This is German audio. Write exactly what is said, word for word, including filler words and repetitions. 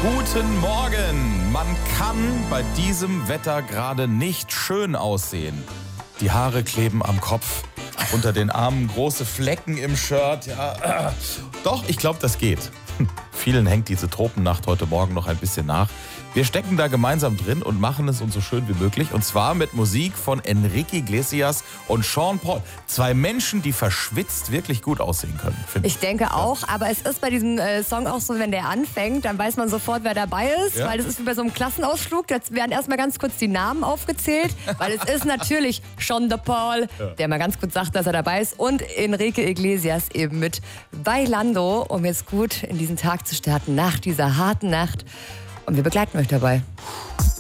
Guten Morgen. Man kann bei diesem Wetter gerade nicht schön aussehen. Die Haare kleben am Kopf, unter den Armen große Flecken im Shirt. Ja, äh. Doch, ich glaube, das geht. Vielen hängt diese Tropennacht heute Morgen noch ein bisschen nach. Wir stecken da gemeinsam drin und machen es uns so schön wie möglich. Und zwar mit Musik von Enrique Iglesias und Sean Paul. Zwei Menschen, die verschwitzt wirklich gut aussehen können, finde ich. Ich denke auch, aber es ist bei diesem äh, Song auch so, wenn der anfängt, dann weiß man sofort, wer dabei ist. Ja. Weil es ist wie bei so einem Klassenausflug. Da werden erstmal ganz kurz die Namen aufgezählt. Weil es ist natürlich Sean Paul, ja, der mal ganz kurz sagt, dass er dabei ist. Und Enrique Iglesias eben mit Bailando, um jetzt gut in diesen Tag zu starten, nach dieser harten Nacht. Und wir begleiten euch dabei.